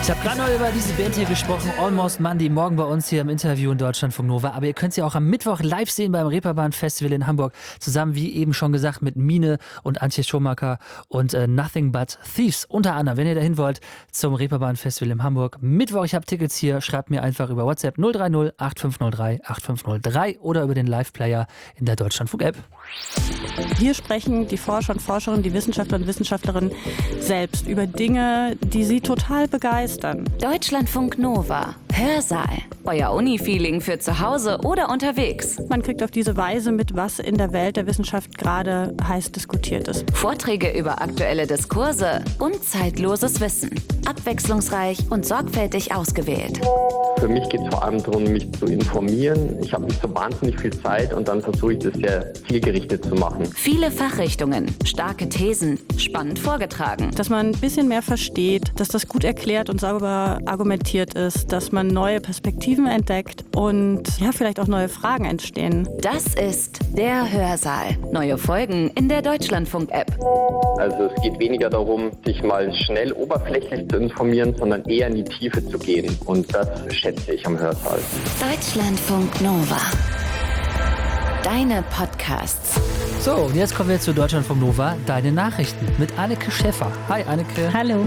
Ich habe gerade noch über diese Band hier gesprochen, Almost Monday, morgen bei uns hier im Interview in Deutschlandfunk Nova. Aber ihr könnt sie auch am Mittwoch live sehen beim Reeperbahn Festival in Hamburg. Zusammen, wie eben schon gesagt, mit Mine und Antje Schumacher und Nothing But Thieves. Unter anderem, wenn ihr dahin wollt, zum Reeperbahn Festival in Hamburg. Mittwoch, ich habe Tickets hier. Schreibt mir einfach über WhatsApp 030 8503 8503 oder über den Live-Player in der Deutschlandfunk-App. Hier sprechen die Forscher und Forscherinnen, die Wissenschaftler und Wissenschaftlerinnen selbst über Dinge, die sie total begeistern. Deutschlandfunk Nova. Hörsaal. Euer Uni-Feeling für zu Hause oder unterwegs. Man kriegt auf diese Weise mit, was in der Welt der Wissenschaft gerade heiß diskutiert ist. Vorträge über aktuelle Diskurse und zeitloses Wissen. Abwechslungsreich und sorgfältig ausgewählt. Für mich geht es vor allem darum, mich zu informieren. Ich habe nicht so wahnsinnig viel Zeit und dann versuche ich das sehr zielgerichtet zu machen. Viele Fachrichtungen, starke Thesen, spannend vorgetragen. Dass man ein bisschen mehr versteht, dass das gut erklärt und sauber argumentiert ist, dass man neue Perspektiven entdeckt und ja, vielleicht auch neue Fragen entstehen. Das ist der Hörsaal. Neue Folgen in der Deutschlandfunk-App. Also es geht weniger darum, sich mal schnell oberflächlich zu informieren, sondern eher in die Tiefe zu gehen. Und das schätze ich am Hörsaal. Deutschlandfunk Nova. Deine Podcasts. So, und jetzt kommen wir zu Deutschlandfunk Nova, deine Nachrichten mit Anneke Schäffer. Hi Anneke. Hallo.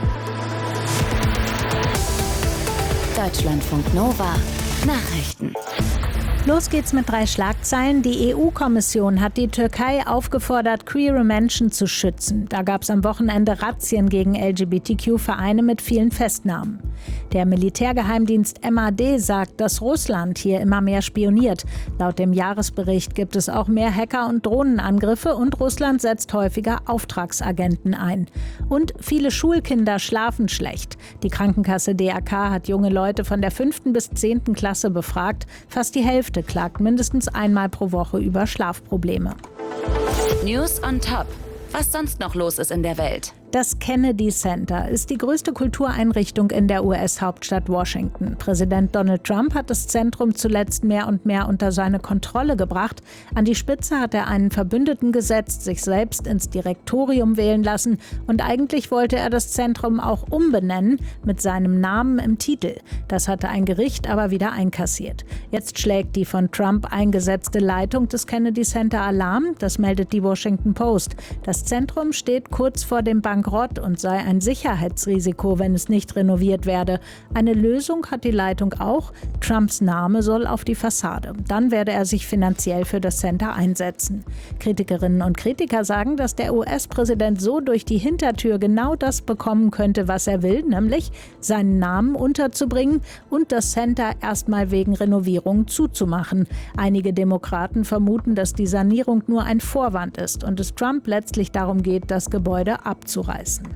Deutschlandfunk Nova. Nachrichten. Los geht's mit 3 Schlagzeilen. Die EU-Kommission hat die Türkei aufgefordert, queere Menschen zu schützen. Da gab's am Wochenende Razzien gegen LGBTQ-Vereine mit vielen Festnahmen. Der Militärgeheimdienst MAD sagt, dass Russland hier immer mehr spioniert. Laut dem Jahresbericht gibt es auch mehr Hacker- und Drohnenangriffe und Russland setzt häufiger Auftragsagenten ein. Und viele Schulkinder schlafen schlecht. Die Krankenkasse DRK hat junge Leute von der 5. bis 10. Klasse befragt. Fast die Hälfte klagt mindestens einmal pro Woche über Schlafprobleme. News on Top. Was sonst noch los ist in der Welt. Das Kennedy Center ist die größte Kultureinrichtung in der US-Hauptstadt Washington. Präsident Donald Trump hat das Zentrum zuletzt mehr und mehr unter seine Kontrolle gebracht. An die Spitze hat er einen Verbündeten gesetzt, sich selbst ins Direktorium wählen lassen und eigentlich wollte er das Zentrum auch umbenennen mit seinem Namen im Titel. Das hatte ein Gericht aber wieder einkassiert. Jetzt schlägt die von Trump eingesetzte Leitung des Kennedy Center Alarm, das meldet die Washington Post. Das Zentrum steht kurz vor dem Bankrott und sei ein Sicherheitsrisiko, wenn es nicht renoviert werde. Eine Lösung hat die Leitung auch. Trumps Name soll auf die Fassade. Dann werde er sich finanziell für das Center einsetzen. Kritikerinnen und Kritiker sagen, dass der US-Präsident so durch die Hintertür genau das bekommen könnte, was er will, nämlich seinen Namen unterzubringen und das Center erstmal wegen Renovierung zuzumachen. Einige Demokraten vermuten, dass die Sanierung nur ein Vorwand ist und es Trump letztlich darum geht, das Gebäude abzureißen.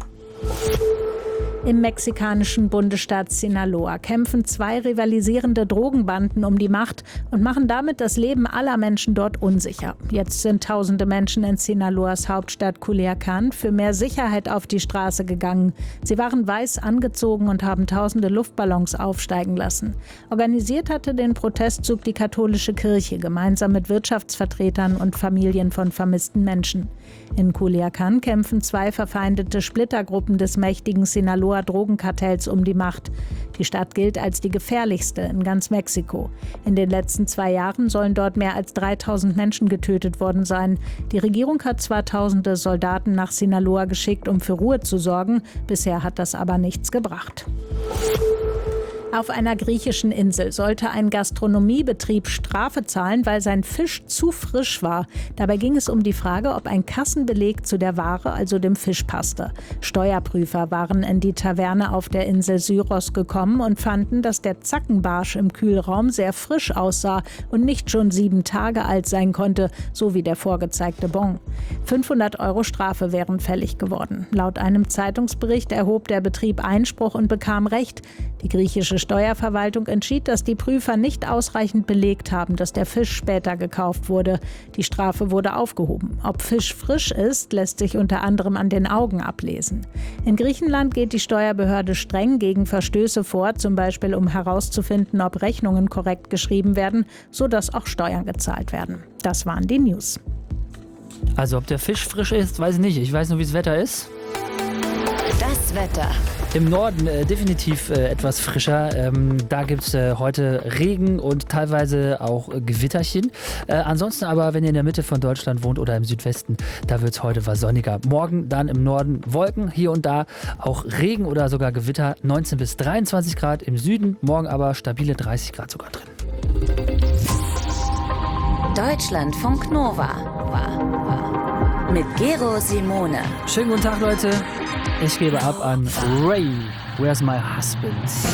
Im mexikanischen Bundesstaat Sinaloa kämpfen 2 rivalisierende Drogenbanden um die Macht und machen damit das Leben aller Menschen dort unsicher. Jetzt sind tausende Menschen in Sinaloas Hauptstadt Culiacán für mehr Sicherheit auf die Straße gegangen. Sie waren weiß angezogen und haben tausende Luftballons aufsteigen lassen. Organisiert hatte den Protestzug die katholische Kirche gemeinsam mit Wirtschaftsvertretern und Familien von vermissten Menschen. In Culiacán kämpfen 2 verfeindete Splittergruppen des mächtigen Sinaloa-Drogenkartells um die Macht. Die Stadt gilt als die gefährlichste in ganz Mexiko. In den letzten 2 Jahren sollen dort mehr als 3000 Menschen getötet worden sein. Die Regierung hat zwar tausende Soldaten nach Sinaloa geschickt, um für Ruhe zu sorgen. Bisher hat das aber nichts gebracht. Auf einer griechischen Insel sollte ein Gastronomiebetrieb Strafe zahlen, weil sein Fisch zu frisch war. Dabei ging es um die Frage, ob ein Kassenbeleg zu der Ware, also dem Fisch, passte. Steuerprüfer waren in die Taverne auf der Insel Syros gekommen und fanden, dass der Zackenbarsch im Kühlraum sehr frisch aussah und nicht schon 7 Tage alt sein konnte, so wie der vorgezeigte Bon. 500 € Strafe wären fällig geworden. Laut einem Zeitungsbericht erhob der Betrieb Einspruch und bekam Recht. Die griechische Steuerverwaltung entschied, dass die Prüfer nicht ausreichend belegt haben, dass der Fisch später gekauft wurde. Die Strafe wurde aufgehoben. Ob Fisch frisch ist, lässt sich unter anderem an den Augen ablesen. In Griechenland geht die Steuerbehörde streng gegen Verstöße vor, zum Beispiel um herauszufinden, ob Rechnungen korrekt geschrieben werden, sodass auch Steuern gezahlt werden. Das waren die News. Also ob der Fisch frisch ist, weiß ich nicht. Ich weiß nur, wie das Wetter ist. Das Das Wetter. Im Norden definitiv etwas frischer. Da gibt es heute Regen und teilweise auch Gewitterchen. Ansonsten aber, wenn ihr in der Mitte von Deutschland wohnt oder im Südwesten, da wird es heute was sonniger. Morgen dann im Norden Wolken, hier und da auch Regen oder sogar Gewitter. 19 bis 23 Grad im Süden, morgen aber stabile 30 Grad sogar drin. Deutschlandfunk Nova. Mit Gero Simone. Schönen guten Tag, Leute. Ich gebe ab an Ray. Where's my husband?